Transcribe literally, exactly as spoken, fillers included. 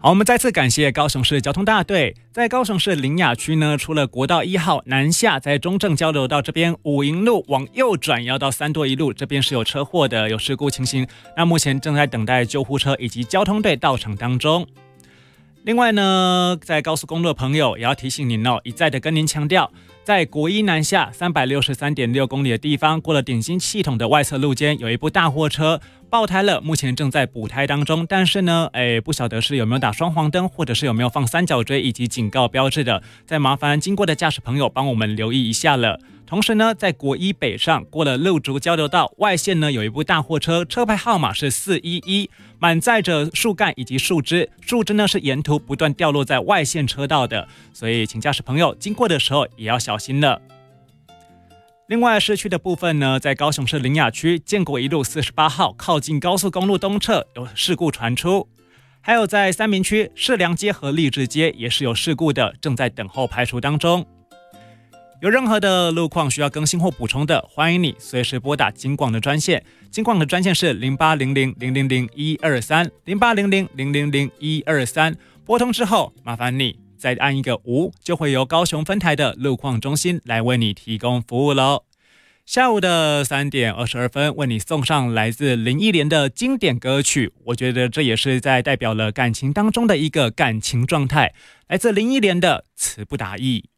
好，我们再次感谢高雄市交通大队。在高雄市苓雅区呢，除了国道一号南下，在中正交流道这边五营路往右转要到三多一路，这边是有车祸的，有事故情形。那目前正在等待救护车以及交通队到场当中。另外呢，在高速公路的朋友也要提醒您哦，一再的跟您强调，在国一南下三百六十三点六公里的地方，过了顶新系统的外侧路肩，有一部大货车爆胎了，目前正在补胎当中。但是呢，哎，不晓得是有没有打双黄灯，或者是有没有放三角锥以及警告标志的，再麻烦经过的驾驶朋友帮我们留意一下了。同时呢，在国一北上过了六竹交流道外线呢，有一部大货车，车牌号码是四一一，满载着树干以及树枝，树枝呢是沿途不断掉落在外线车道的，所以请驾驶朋友经过的时候也要小心了。另外市区的部分呢，在高雄市苓雅区建国一路四十八号靠近高速公路东侧有事故传出，还有在三民区世良街和励志街也是有事故的，正在等候排除当中。有任何的路况需要更新或补充的，欢迎你随时拨打警广的专线，警广的专线是零八零零零零零一二三 零八零零零零零一二三，拨通之后麻烦你再按一个五，就会由高雄分台的路况中心来为你提供服务咯。下午的三点二十二分，为你送上来自林忆莲的经典歌曲，我觉得这也是在代表了感情当中的一个感情状态，来自林忆莲的词不达意。